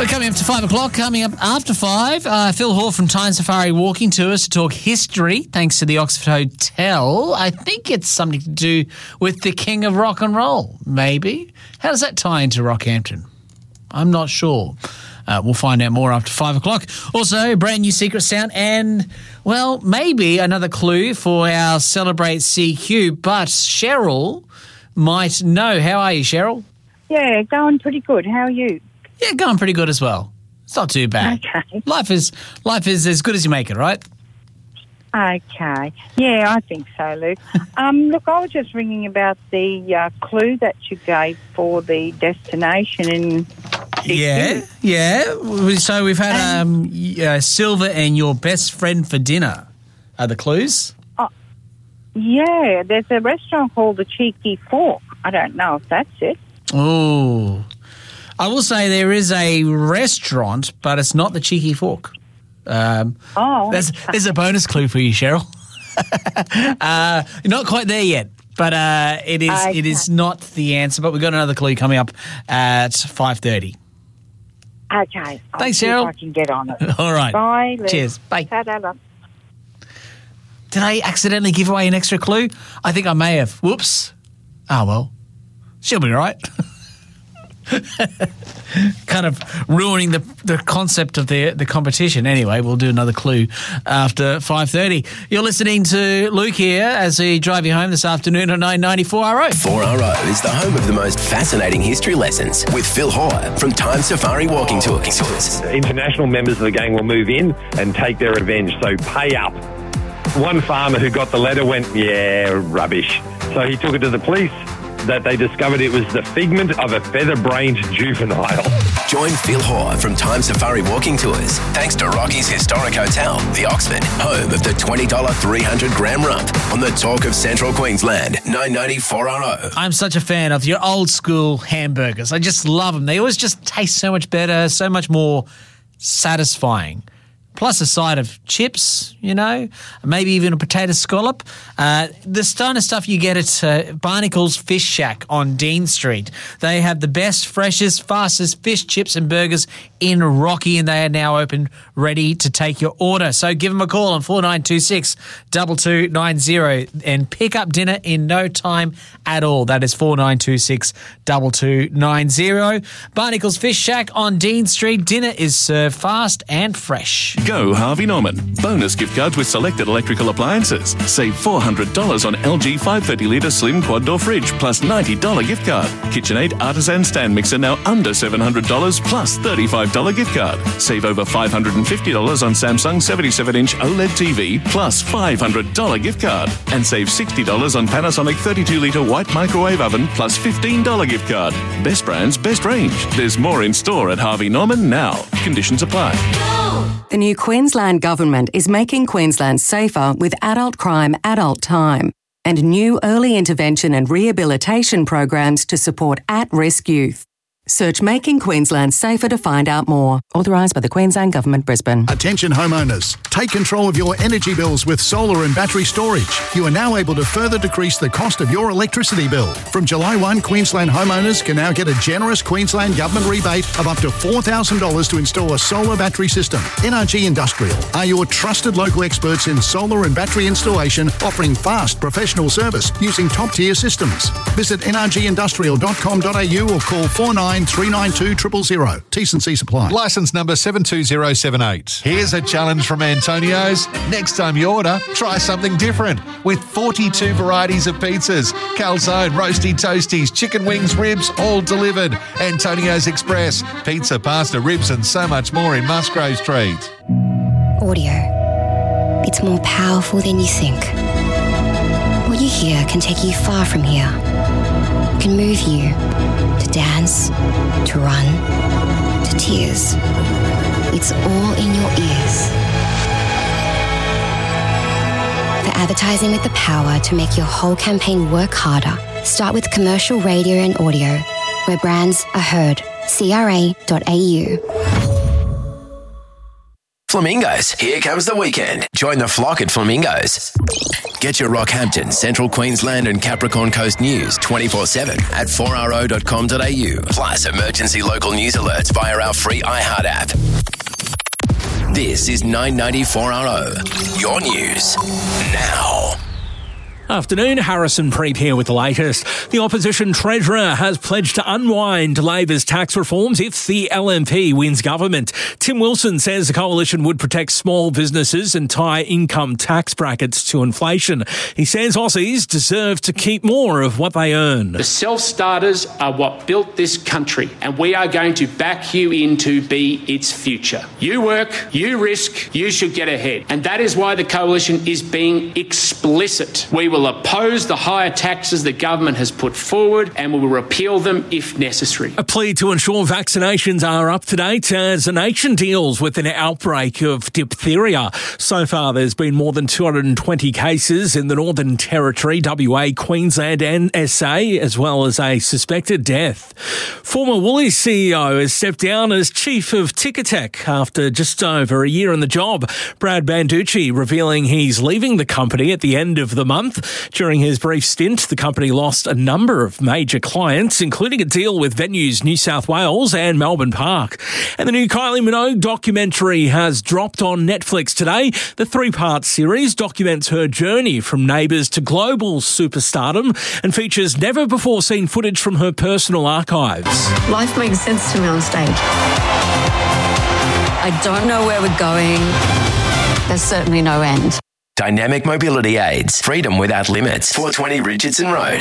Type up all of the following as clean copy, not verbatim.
We're coming up to 5 o'clock. Coming up after 5, Phil Hall from Time Safari walking to us to talk history, thanks to the Oxford Hotel. I think it's something to do with the king of rock and roll, maybe. How does that tie into Rockhampton? I'm not sure. We'll find out more after 5 o'clock. Also, brand new secret sound and, well, maybe another clue for our Celebrate CQ. But Cheryl might know. How are you, Cheryl? Yeah, going pretty good. How are you? Yeah, going pretty good as well. It's not too bad. Okay. Life is as good as you make it, right? Okay. Yeah, I think so, Luke. Look, I was just ringing about the clue that you gave for the destination in CQ. Yeah. So we've had Silver and your best friend for dinner are the clues. Yeah, there's a restaurant called The Cheeky Fork. I don't know if that's it. Oh, I will say there is a restaurant, but it's not The Cheeky Fork. There's a bonus clue for you, Cheryl. You're not quite there yet, but it is not the answer. But we've got another clue coming up at 5:30. Okay. Thanks, see Cheryl. if I can get on it. All right. Bye, Luke. Cheers. Bye. Ta-da. Did I accidentally give away an extra clue? I think I may have. Whoops. Oh, well. She'll be right. Kind of ruining the concept of the competition. Anyway, we'll do another clue after 5:30. You're listening to Luke here as we drive you home this afternoon on 990 4RO. 4RO is the home of the most fascinating history lessons with Phil Hoare from Time Safari Walking Tours. International members of the gang will move in and take their revenge, so pay up. One farmer who got the letter went, yeah, rubbish. So he took it to the police. That they discovered it was the figment of a feather-brained juvenile. Join Phil Hoare from Time Safari Walking Tours thanks to Rocky's Historic Hotel, the Oxford, home of the $20 300-gram rump on the Talk of Central Queensland, 990 4RO. I'm such a fan of your old-school hamburgers. I just love them. They always just taste so much better, so much more satisfying. Plus a side of chips, maybe even a potato scallop. The kind of stuff you get at Barnacle's Fish Shack on Dean Street. They have the best, freshest, fastest fish chips and burgers in Rocky, and they are now open, ready to take your order. So give them a call on 4926 2290 and pick up dinner in no time at all. That is 4926 2290. Barnacle's Fish Shack on Dean Street. Dinner is served fast and fresh. Go Harvey Norman. Bonus gift cards with selected electrical appliances. Save $400 on LG 530-litre slim quad door fridge plus $90 gift card. KitchenAid artisan stand mixer now under $700 plus $35 gift card. Save over $550 on Samsung 77-inch OLED TV plus $500 gift card. And save $60 on Panasonic 32-litre white microwave oven plus $15 gift card. Best brands, best range. There's more in store at Harvey Norman now. Conditions apply. The new Queensland Government is making Queensland safer with adult crime, adult time, and new early intervention and rehabilitation programs to support at-risk youth. Search Making Queensland Safer to find out more. Authorised by the Queensland Government, Brisbane. Attention homeowners. Take control of your energy bills with solar and battery storage. You are now able to further decrease the cost of your electricity bill. From July 1, Queensland homeowners can now get a generous Queensland Government rebate of up to $4,000 to install a solar battery system. NRG Industrial are your trusted local experts in solar and battery installation, offering fast professional service using top-tier systems. Visit nrgindustrial.com.au or call 49392000. T's and C's apply. Licence number 72078. Here's a challenge from Antonio's. Next time you order, try something different. With 42 varieties of pizzas, calzone, roasty toasties, chicken wings, ribs, all delivered. Antonio's Express. Pizza, pasta, ribs and so much more in Musgrave Street. Audio. It's more powerful than you think. What you hear can take you far from here. It can move you to dance, to run, to tears. It's all in your ears. For advertising with the power to make your whole campaign work harder, start with commercial radio and audio, where brands are heard. CRA.au. Flamingos, here comes the weekend. Join the flock at Flamingos. Get your Rockhampton, Central Queensland and Capricorn Coast news 24/7 at 4RO.com.au. Plus emergency local news alerts via our free iHeart app. This is 990 4RO. Your news now. Afternoon, Harrison Preet here with the latest. The opposition treasurer has pledged to unwind Labor's tax reforms if the LNP wins government. Tim Wilson says the coalition would protect small businesses and tie income tax brackets to inflation. He says Aussies deserve to keep more of what they earn. The self-starters are what built this country, and we are going to back you in to be its future. You work, you risk, you should get ahead. And that is why the coalition is being explicit. We will oppose the higher taxes the government has put forward and we will repeal them if necessary. A plea to ensure vaccinations are up to date as the nation deals with an outbreak of diphtheria. So far, there's been more than 220 cases in the Northern Territory, WA, Queensland and SA, as well as a suspected death. Former Woolies CEO has stepped down as chief of Ticketek after just over a year in the job. Brad Banducci revealing he's leaving the company at the end of the month. During his brief stint, the company lost a number of major clients, including a deal with Venues New South Wales and Melbourne Park. And the new Kylie Minogue documentary has dropped on Netflix today. The 3-part series documents her journey from Neighbours to global superstardom and features never-before-seen footage from her personal archives. Life makes sense to me on stage. I don't know where we're going. There's certainly no end. Dynamic mobility aids. Freedom without limits. 420 Richardson Road.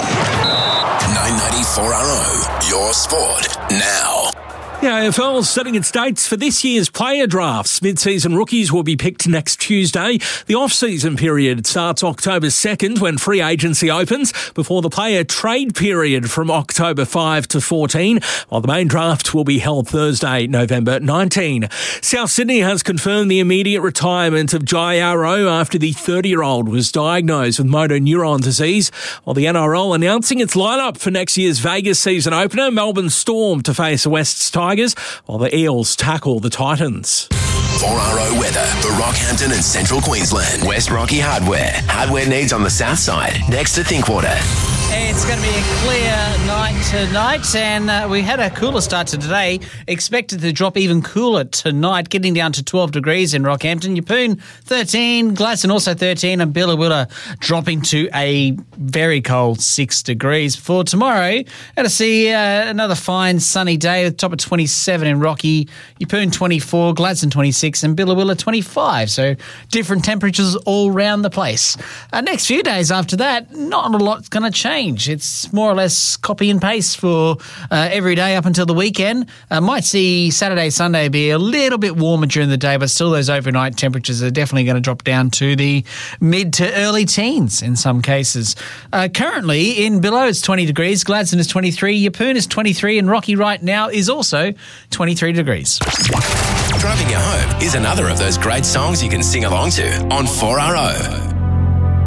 990 4RO. Your sport now. The AFL is setting its dates for this year's player drafts. Mid-season rookies will be picked next Tuesday. The off-season period starts October 2nd when free agency opens before the player trade period from October 5 to 14, while the main draft will be held Thursday, November 19. South Sydney has confirmed the immediate retirement of Jai Arrow after the 30-year-old was diagnosed with motor neuron disease, while the NRL announcing its lineup for next year's Vegas season opener, Melbourne Storm to face the Wests Tigers, while the Eels tackle the Titans. 4RO weather for Rockhampton and Central Queensland. West Rocky Hardware. Hardware needs on the south side, next to Thinkwater. It's going to be a clear night tonight, and we had a cooler start to today. Expected to drop even cooler tonight, getting down to 12 degrees in Rockhampton. Yeppoon 13, Gladstone also 13, and Billawilla dropping to a very cold 6 degrees. For tomorrow, going to see another fine sunny day with top of 27 in Rocky, Yeppoon 24, Gladstone 26, and Billawilla 25. So different temperatures all round the place. Next few days after that, not a lot's going to change. It's more or less copy and paste for every day up until the weekend. Might see Saturday, Sunday be a little bit warmer during the day, but still those overnight temperatures are definitely going to drop down to the mid to early teens in some cases. Currently in Billow it's 20 degrees, Gladstone is 23, Yeppoon is 23, and Rocky right now is also 23 degrees. Driving you home is another of those great songs you can sing along to on 4RO.